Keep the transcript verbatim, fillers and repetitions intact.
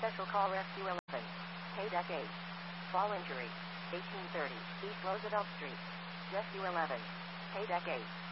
Special Call Rescue eleven. Paydeck eight. Fall injury. eighteen thirty. East Roosevelt Street. Rescue eleven. Paydeck eight.